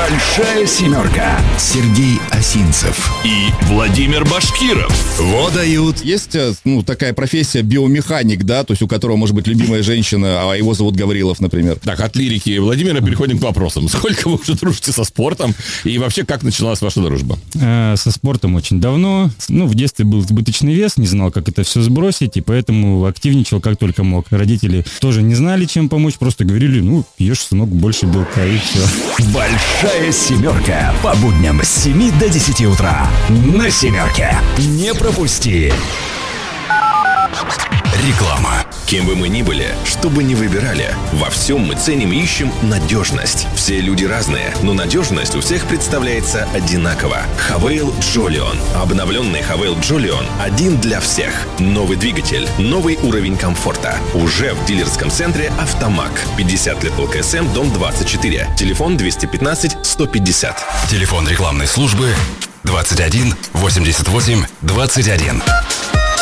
Большая семерка. Сергей Осинцев и Владимир Башкиров выдают. Есть, такая профессия биомеханик, да, то есть у которого может быть любимая женщина, а его зовут Гаврилов, например. Так, от лирики Владимира переходим к вопросам. Сколько вы уже дружите со спортом? И вообще, как началась ваша дружба? Со спортом очень давно. В детстве был избыточный вес, не знал, как это все сбросить, и поэтому активничал как только мог. Родители тоже не знали, чем помочь, просто говорили, ешь, сынок, больше белка, и все. Большая семерка. По будням с 7 до 10 утра. На семерке. Не пропусти. Реклама. Кем бы мы ни были, что бы ни выбирали, во всем мы ценим и ищем надежность. Все люди разные, но надежность у всех представляется одинаково. Хавейл Джолион. Обновленный Хавейл Джолион один для всех. Новый двигатель, новый уровень комфорта. Уже в дилерском центре «Автомаг». 50 лет ЛКСМ, дом 24. Телефон 215 150. Телефон рекламной службы 21 88 21.